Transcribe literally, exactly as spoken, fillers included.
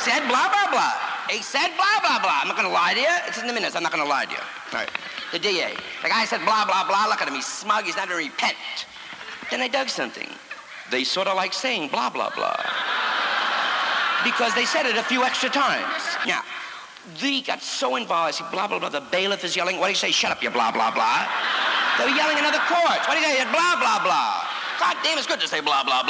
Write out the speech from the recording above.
said blah, blah, blah. He said blah, blah, blah. I'm not going to lie to you. It's in the minutes. I'm not going to lie to you. All right. The D A. The guy said blah, blah, blah. Look at him. He's smug. He's not going to repent. Then I dug something. They sort of like saying blah, blah, blah. Because they said it a few extra times. Now, they got so involved. I said blah, blah, blah. The bailiff is yelling. What do you say? Shut up, you blah, blah, blah. They were yelling in other courts. What do you say? Blah, blah, blah. God damn, it's good to say blah, blah, blah.